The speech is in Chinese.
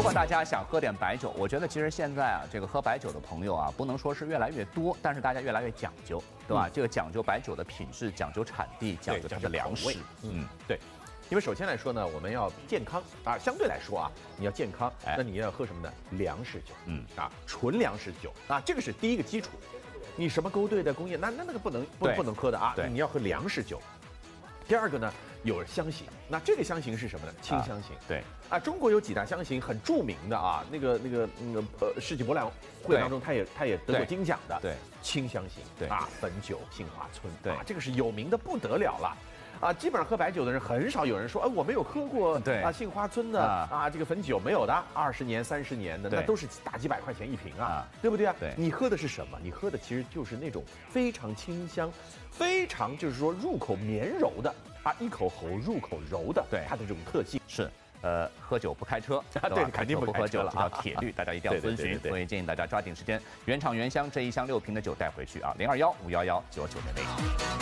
如果大家想喝点白酒，我觉得其实现在啊，这个喝白酒的朋友啊，不能说是越来越多，但是大家越来越讲究，对吧？这个讲究白酒的品质，讲究产地，讲究它的粮食。 对。因为首先来说呢，我们要健康啊，相对来说啊，你要健康，那你要喝什么呢？粮食酒，纯粮食酒啊，这个是第一个基础。你什么勾兑的工业，那个不能喝的啊，你要喝粮食酒。第二个呢，有香型，那这个香型是什么呢？清香型。 对啊，中国有几大香型很著名的啊，世纪博览会当中，它也得过金奖的。 对， 清香型。 对啊，汾酒、杏花村。 对啊，这个是有名的不得了了。啊，基本上喝白酒的人很少有人说，我没有喝过杏花村的这个汾酒没有的，20年、30年的，那都是大几百块钱一瓶啊，对不对啊？ 对， 你喝的是什么？你喝的其实就是那种非常清香、非常就是说入口绵柔的啊，一口喉入口柔的，它的这种特性是。喝酒不开车， 对，肯定不喝酒，这叫铁律，大家一定要遵循。所以建议大家抓紧时间，原厂原香这1箱6瓶的酒带回去啊，021-511-9900。